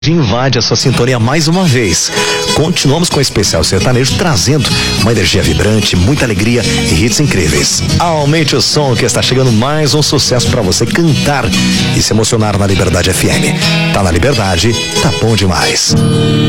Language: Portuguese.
Invade a sua sintonia mais uma vez. Continuamos com o especial sertanejo, trazendo uma energia vibrante, muita alegria e hits incríveis. Aumente o som, que está chegando mais um sucesso para você cantar e se emocionar na Liberdade FM. Tá na Liberdade, tá bom demais.